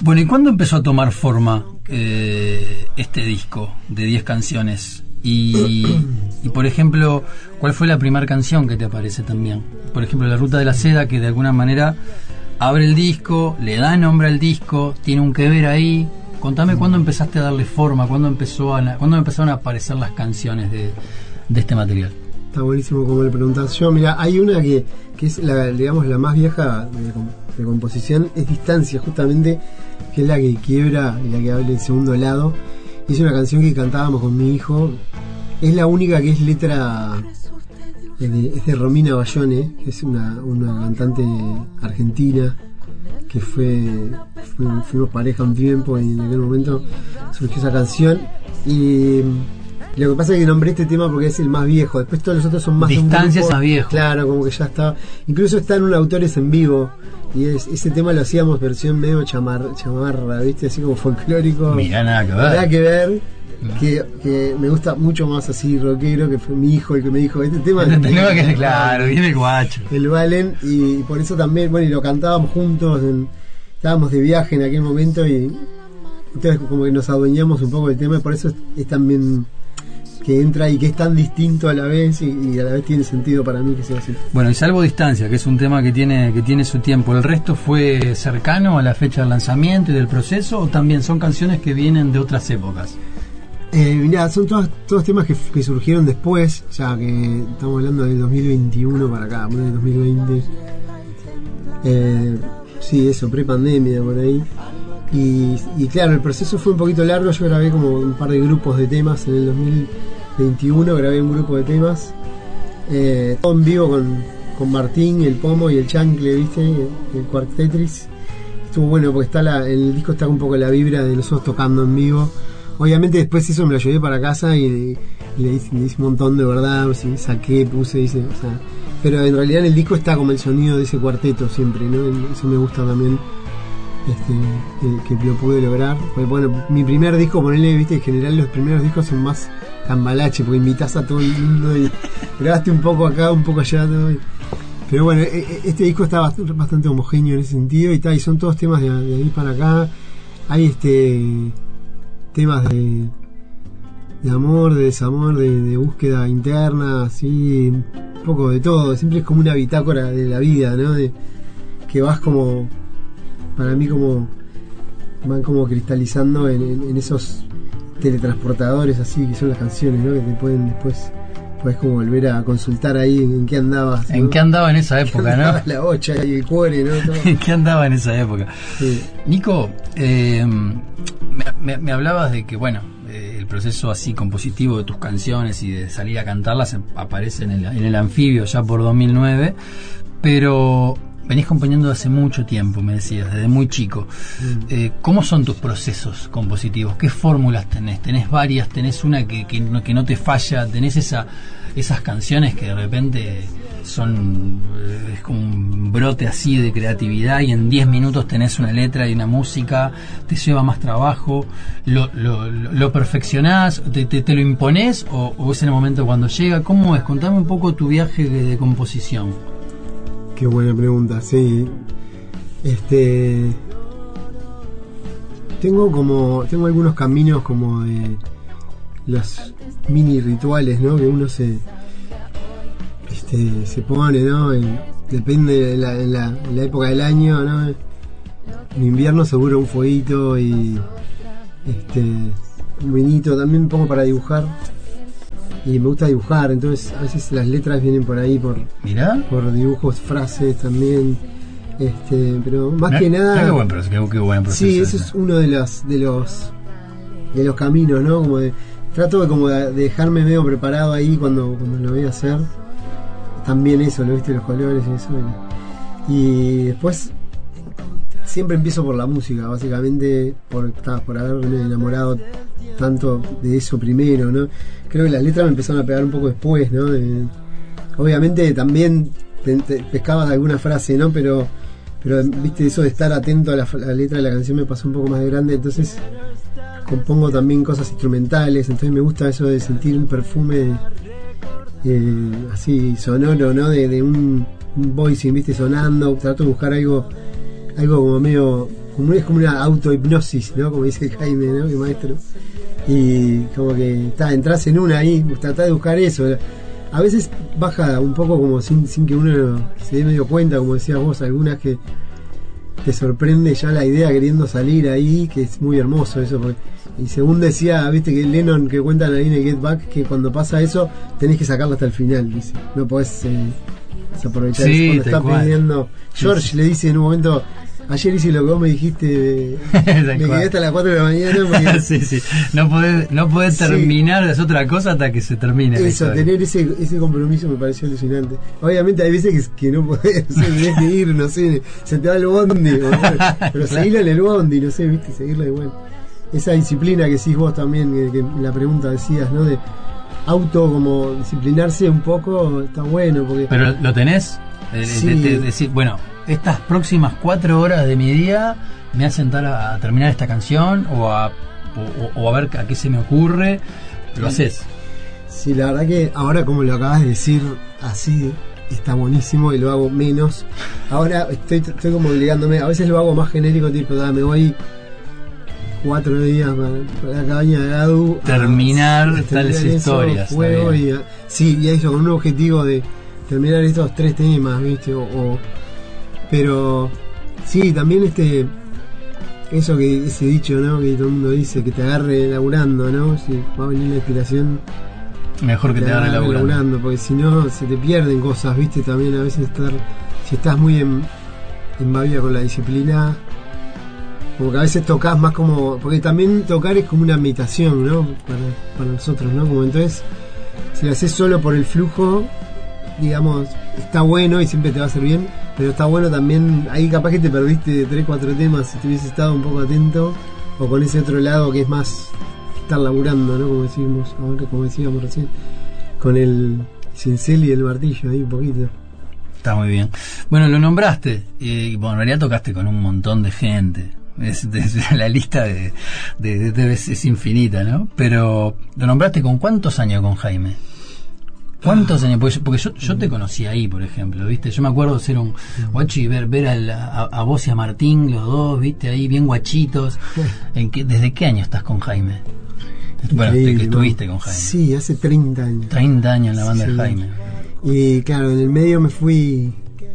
Bueno, ¿y cuándo empezó a tomar forma este disco de 10 canciones? Y por ejemplo, ¿cuál fue la primera canción que te aparece también? Por ejemplo, La Ruta de la Seda, que de alguna manera abre el disco, le da nombre al disco, tiene un que ver ahí. Contame cuándo empezaste a darle forma, cuándo empezaron a aparecer las canciones de este material. Está buenísimo como le preguntás. Yo, mira, hay una que es digamos la más vieja de composición, es Distancia, justamente, que es la que quiebra y la que habla el segundo lado. Es una canción que cantábamos con mi hijo. Es la única que es letra es de Romina Bayone, que es una cantante argentina que fuimos pareja un tiempo y en aquel momento surgió esa canción. Y lo que pasa es que nombré este tema porque es el más viejo. Después todos los otros son más Distancias a viejo. Claro, como que ya estaba. Incluso está en un Autores en Vivo. Y ese tema lo hacíamos versión medio chamarra, ¿viste? Así como folclórico. Mirá, nada que ver. Nada que ver. Que me gusta mucho más así rockero, que fue mi hijo el que me dijo este tema. Que claro, viene el guacho. El Valen, y por eso también, bueno, y lo cantábamos juntos, estábamos de viaje en aquel momento y entonces como que nos adueñamos un poco del tema, y por eso es también que entra y que es tan distinto a la vez y a la vez tiene sentido para mí que sea así. Bueno, y Salvo Distancia, que es un tema que tiene su tiempo, ¿el resto fue cercano a la fecha del lanzamiento y del proceso, o también son canciones que vienen de otras épocas? Mirá, son todos temas que surgieron después, o sea, que estamos hablando del 2021 para acá, del 2020. Sí, eso, pre-pandemia por ahí. Y claro, el proceso fue un poquito largo. Yo grabé como un par de grupos de temas en el 2021, grabé un grupo de temas. Todo en vivo con Martín, el Pomo y el Chancle, ¿viste? El Quark Tetris. Estuvo bueno porque el disco está un poco la vibra de nosotros tocando en vivo. Obviamente después eso me lo llevé para casa y le hice un montón de verdad, ¿sí? Saqué, puse, hice, o sea, pero en realidad en el disco está como el sonido de ese cuarteto siempre, ¿no? Eso me gusta también, que lo pude lograr. Porque bueno, mi primer disco, ponele, viste, en general los primeros discos son más cambalache, porque invitas a todo el mundo y grabaste un poco acá, un poco allá, todo. Pero bueno, este disco está bastante homogéneo en ese sentido y son todos temas de ahí para acá. Hay temas de amor, de desamor, de búsqueda interna, así, un poco de todo. Siempre es como una bitácora de la vida, ¿no? Que vas como, para mí, como van como cristalizando en esos teletransportadores así que son las canciones, ¿no? Que te pueden después, puedes como volver a consultar ahí en qué andabas, ¿no? En qué andaba en esa época, ¿no? La bocha y el cuore, ¿no? Todo. En qué andaba en esa época. Sí. Nico, me hablabas de que, bueno, el proceso así compositivo de tus canciones y de salir a cantarlas aparece en el Anfibio ya por 2009, pero venís componiendo hace mucho tiempo, me decías, desde muy chico. ¿Cómo son tus procesos compositivos? ¿Qué fórmulas tenés? ¿Tenés varias? ¿Tenés una que no te falla? ¿Tenés esas canciones que de repente son es como un brote así de creatividad y en 10 minutos tenés una letra y una música? ¿Te lleva más trabajo? ¿Lo perfeccionás? ¿Te lo imponés? ¿O es en el momento cuando llega? ¿Cómo es? Contame un poco tu viaje de composición. Qué buena pregunta, sí. Tengo algunos caminos como de los mini rituales, ¿no? Que uno se pone, ¿no? Depende de la época del año, ¿no? En invierno seguro un fueguito y un vinito, también un poco para dibujar. Y me gusta dibujar, entonces a veces las letras vienen por ahí por dibujos, frases también, pero más que nada. Qué buen proceso. Sí, ese es uno de los caminos, ¿no? Como trato de dejarme medio preparado ahí cuando lo voy a hacer. También eso, ¿lo viste? Los colores y eso. Y después siempre empiezo por la música, básicamente por haberme enamorado tanto de eso primero, ¿no? Creo que las letras me empezaron a pegar un poco después, ¿no? Obviamente también pescabas alguna frase, ¿no? Pero viste, eso de estar atento a la letra de la canción me pasó un poco más de grande, entonces compongo también cosas instrumentales, entonces me gusta eso de sentir un perfume así sonoro, ¿no? De un voicing, viste, sonando. Trato de buscar algo como medio es como una autohipnosis, ¿no? Como dice Jaime, ¿no? El maestro. Y como que entras en una ahí, tratás de buscar eso. A veces baja un poco como sin que uno se dé medio cuenta, como decías vos, algunas que te sorprende ya la idea queriendo salir ahí, que es muy hermoso eso. Y según decía, viste que Lennon, que cuentan ahí en el Get Back, que cuando pasa eso tenés que sacarlo hasta el final, dice. No podés desaprovechar eso. Cuando está pidiendo, George le dice en un momento: ayer hice lo que vos me dijiste, me quedé hasta las 4 de la mañana. Porque... sí. No podés terminar, es otra cosa hasta que se termine. Eso, tener ese compromiso me pareció alucinante. Obviamente hay veces que no podés, tenés que ir, no sé, se te va el bondi, pero seguirla en el bondi, no sé, viste, seguirla de bueno. Esa disciplina que decís vos también, que en la pregunta decías, ¿no? De como disciplinarse un poco, está bueno. Porque ¿pero lo tenés? Sí. Decir, bueno, estas próximas 4 horas de mi día me hacen a terminar esta canción o a ver a qué se me ocurre. ¿Lo haces? Sí, la verdad que ahora, como lo acabas de decir, así está buenísimo y lo hago menos. Ahora estoy como obligándome, a veces lo hago más genérico, tipo, me voy 4 días para la cabaña de Gadu, terminar tales historias. Fuego y eso con un objetivo de terminar estos 3 temas, ¿viste? Pero sí, también eso que ese dicho, ¿no? Que todo el mundo dice, que te agarre laburando, ¿no? Si va a venir la inspiración, mejor que te agarre laburando, porque si no se te pierden cosas, ¿viste? También a veces si estás muy en babia con la disciplina, como que a veces tocas más como, porque también tocar es como una meditación, ¿no? Para nosotros, ¿no? Como entonces, si lo haces solo por el flujo, digamos, está bueno y siempre te va a hacer bien, pero está bueno también, ahí capaz que te perdiste 3-4 temas si te hubieses estado un poco atento, o con ese otro lado que es más estar laburando, ¿no? Como decíamos recién, con el cincel y el martillo ahí un poquito. Está muy bien. Bueno, lo nombraste, y bueno, en realidad tocaste con un montón de gente. La lista es infinita, ¿no? Pero lo nombraste con ¿cuántos años con Jaime? ¿Cuántos años? Porque yo te conocí ahí, por ejemplo, ¿viste? Yo me acuerdo de ser un guacho y ver a vos y a Martín, los dos, ¿viste? Ahí bien guachitos. ¿Desde qué año estás con Jaime? Bueno, que estuviste con Jaime. Sí, hace 30 años. 30 años en la banda de Jaime. Y claro, en el medio me fui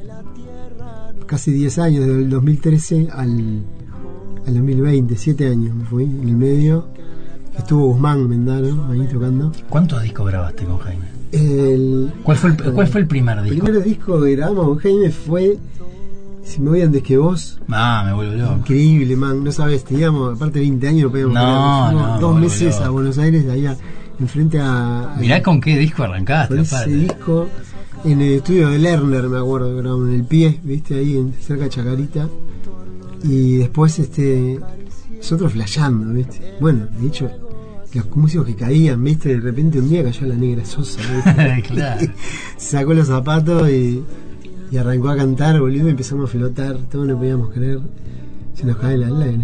casi 10 años, desde el 2013 al 2020, 7 años me fui. En el medio estuvo Guzmán Mendano ahí tocando. ¿Cuántos discos grabaste con Jaime? ¿Cuál fue el primer disco? El primer disco que grabamos con Jaime fue Si me voy antes que vos. Me vuelvo loco. Increíble, man, no sabes, teníamos aparte 20 años, no podíamos 2 meses loco. A Buenos Aires, de allá enfrente a... Mirá con qué disco arrancaste. Con ese disco en el estudio de Lerner, me acuerdo, grabamos en El Pie, viste, ahí cerca de Chacarita. Y después nosotros flasheando, viste. Bueno, de hecho, los músicos que caían, viste, de repente un día cayó la Negra Sosa, ¿viste? Claro. Sacó los zapatos y arrancó a cantar, boludo, y empezamos a flotar, todos no podíamos creer, se nos cae la lágrima.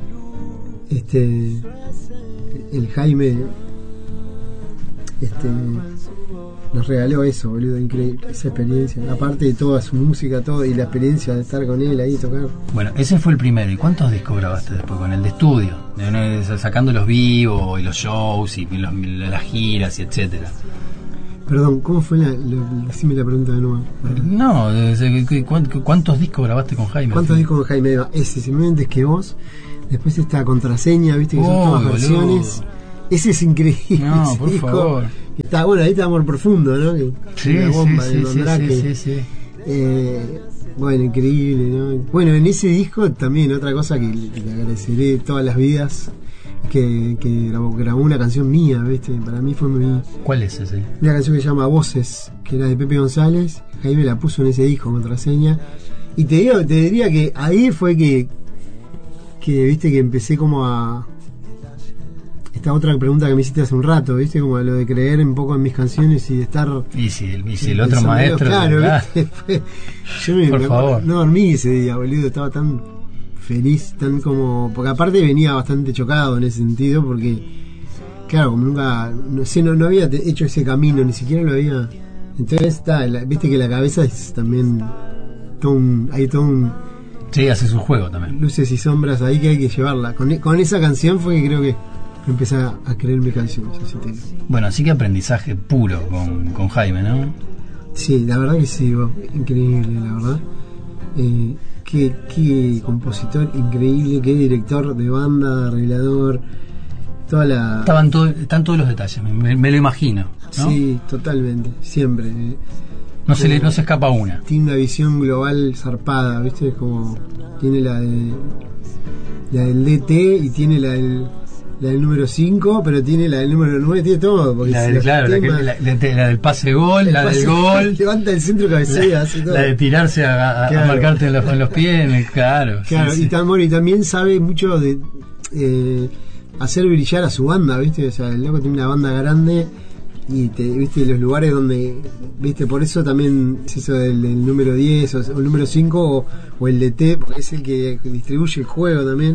El Jaime nos regaló eso, boludo, increíble, esa experiencia, aparte de toda su música, todo, y la experiencia de estar con él ahí, tocar. Bueno, ese fue el primero. ¿Y cuántos discos grabaste después con el de estudio? Sacando los vivos y los shows y las giras y etcétera. Perdón, ¿cómo fue decime la pregunta de nuevo? No, ¿cuántos discos grabaste con Jaime? ¿Cuántos discos con Jaime? Ese, simplemente es que vos, después esta Contraseña, viste que son todas versiones. Ese es increíble. No, por disco. Favor. Está, bueno, ahí está Amor Profundo, ¿no? La bomba de Mandrake. Sí. Bueno, increíble, ¿no? Bueno, en ese disco también otra cosa que le agradeceré todas las vidas, que grabó una canción mía, ¿viste? Para mí fue muy... ¿Cuál es ese? Una canción que se llama Voces, que era de Pepe González. Jaime la puso en ese disco, Contraseña. Y te diría que ahí fue que viste, que empecé como a... Esta otra pregunta que me hiciste hace un rato, ¿viste? Como lo de creer un poco en mis canciones y de estar... Y si el otro maestro... Claro, ¿viste? Yo Por favor. No dormí ese día, boludo. Estaba tan feliz, tan como... Porque aparte venía bastante chocado en ese sentido, porque... Claro, como nunca... No había hecho ese camino, ni siquiera lo había... Entonces viste que la cabeza es también... hay todo un Sí, hace su juego también. Luces y sombras ahí que hay que llevarla. Con esa canción fue que creo que empecé a creerme canciones. Así te digo. Bueno, así que aprendizaje puro con Jaime, ¿no? Sí, la verdad que sí, increíble, la verdad. Qué compositor increíble, qué director de banda, arreglador, toda la... Están todos los detalles, me lo imagino, ¿no? Sí, totalmente, siempre. No se escapa una. Tiene una visión global zarpada, ¿viste? Como tiene la del DT y tiene la del número 5, pero tiene la del número 9, tiene todo. Porque la del pase gol, la del gol. Levanta el centro, cabecea, hace todo. La de tirarse a marcarte en los pies, claro. Claro, sí, sí. Y también sabe mucho de hacer brillar a su banda, ¿viste? O sea, el loco tiene una banda grande y viste los lugares donde, viste, por eso también es eso del número 10 o el número 5 o el DT, porque es el que distribuye el juego también.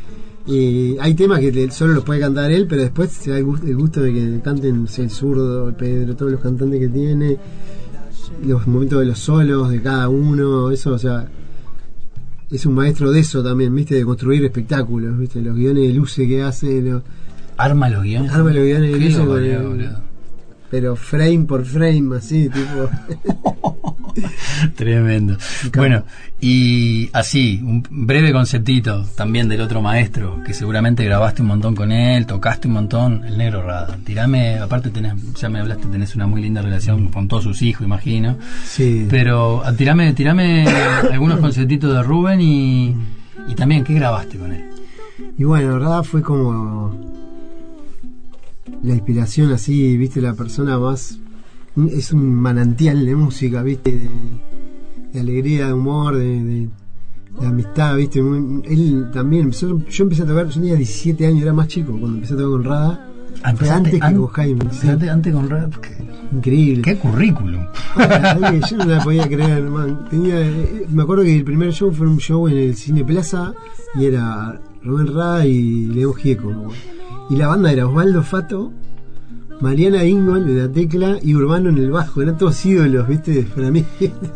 Y hay temas que solo los puede cantar él, pero después se da el gusto de que canten, el Zurdo, el Pedro, todos los cantantes que tiene, los momentos de los solos de cada uno, eso, o sea, es un maestro de eso también, viste, de construir espectáculos, viste, los guiones de luces que hace, arma los guiones de luces, pero frame por frame, así, tipo. Tremendo. Bueno, y así, un breve conceptito también del otro maestro, que seguramente grabaste un montón con él, tocaste un montón, el Negro Rada. Tirame, aparte ya me hablaste, tenés una muy linda relación con todos sus hijos, imagino. Sí. Pero tirame algunos conceptitos de Rubén y también, ¿qué grabaste con él? Y bueno, Rada fue como la inspiración, así, viste, la persona más... Es un manantial de música, viste, de alegría, de humor, de amistad, viste. Él también yo empecé a tocar, yo tenía 17 años, era más chico cuando empecé a tocar con Rada. Fue antes que con Jaime. ¿Sí? Antes con Rada. Increíble. Qué currículum. Yo no la podía creer, man. Me acuerdo que el primer show fue un show en el Cine Plaza y era Rubén Rada y León Gieco. Y la banda era Osvaldo Fato, Mariana Ingol en la tecla y Urbano en el bajo. Eran todos ídolos, viste, para mí.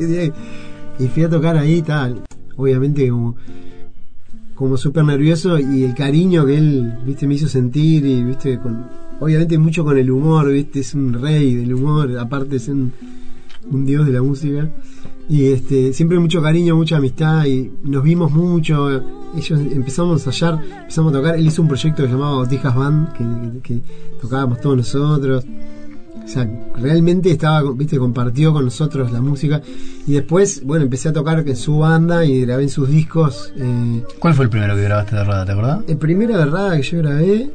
Y fui a tocar ahí, tal, obviamente como súper nervioso, y el cariño que él, viste, me hizo sentir, y viste, obviamente mucho con el humor, viste, es un rey del humor, aparte es un dios de la música, y siempre mucho cariño, mucha amistad, y nos vimos mucho. Ellos empezamos a ensayar, empezamos a tocar. Él hizo un proyecto llamado Botijas Band, que tocábamos todos nosotros. O sea, realmente compartió con nosotros la música. Y después, bueno, empecé a tocar en su banda y grabé en sus discos. ¿Cuál fue el primero que grabaste de Rada, te acordás? El primero de Rada que yo grabé,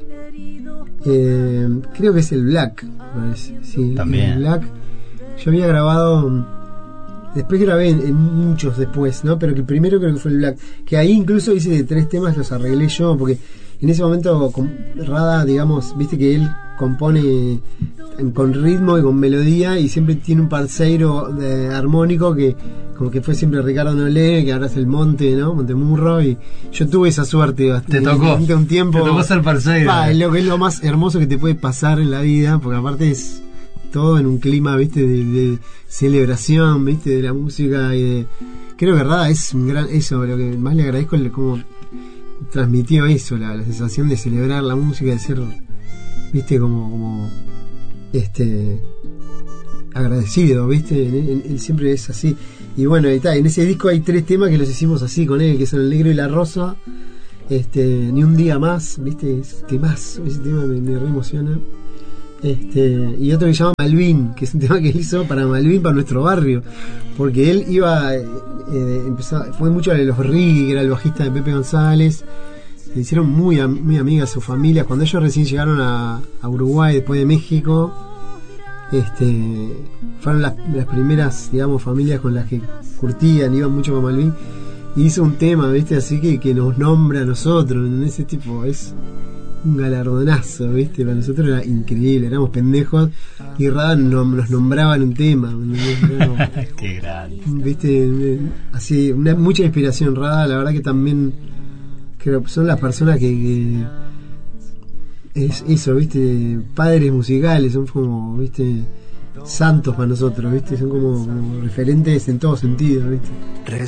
creo que es el Black, parece. Sí, también. El Black. Yo había grabado... Después grabé en muchos después, ¿no? Pero que el primero creo que fue el Black. Que ahí incluso hice 3 temas, los arreglé yo, porque en ese momento Rada, digamos, viste que él compone con ritmo y con melodía, y siempre tiene un parceiro armónico que como que fue siempre Ricardo Nolé, que ahora es el Monte, ¿no? Montemurro, y yo tuve esa suerte te tocó un tiempo. Te tocó ser parceiro. Es lo más hermoso que te puede pasar en la vida, porque aparte es todo en un clima, viste, de celebración, viste, de la música, y creo que Rada es un gran, eso, lo que más le agradezco es como transmitió eso, la sensación de celebrar la música, de ser, viste, como agradecido, viste, él siempre es así. Y bueno, en ese disco hay 3 temas que los hicimos así con él, que son El Negro y la Rosa, Ni un día más, viste, ese tema me re emociona. Y otro que se llama Malvin, que es un tema que él hizo para Malvin, para nuestro barrio, porque él iba fue mucho de los Riggi, que era el bajista de Pepe González. Se hicieron muy amigas sus familias cuando ellos recién llegaron a Uruguay después de México. Fueron las primeras, digamos, familias con las que curtían, iban mucho con Malvin, y hizo un tema, viste, así que nos nombra a nosotros. En ese tipo es un galardonazo, ¿viste? Para nosotros era increíble, éramos pendejos y Rada nos nombraba en un tema. Qué grande. ¿Viste? Así, mucha inspiración. Rada, la verdad que también creo que son las personas que es eso, ¿viste? Padres musicales, son como, ¿viste? Santos para nosotros, ¿viste? Son como referentes en todo sentido, ¿viste?